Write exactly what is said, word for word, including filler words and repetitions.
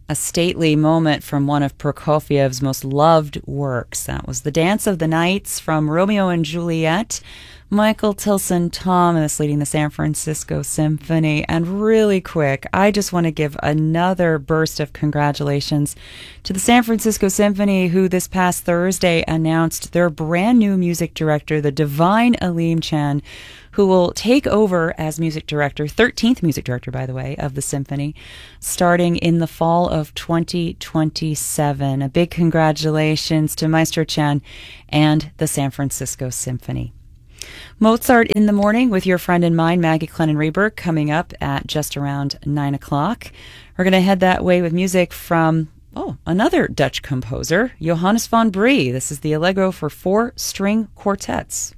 a stately moment from one of Prokofiev's most loved works. That was The Dance of the Nights from Romeo and Juliet. Michael Tilson Thomas leading the San Francisco Symphony. And really quick, I just want to give another burst of congratulations to the San Francisco Symphony, who this past Thursday announced their brand new music director, the divine Aleem Chan, who will take over as music director, thirteenth music director, by the way, of the symphony, starting in the fall of twenty twenty-seven. A big congratulations to Maestro Chan and the San Francisco Symphony. Mozart in the Morning with your friend and mine, Maggie Clennon-Reberg, coming up at just around nine o'clock. We're going to head that way with music from, oh, another Dutch composer, Johannes van Brie. This is the Allegro for four string quartets.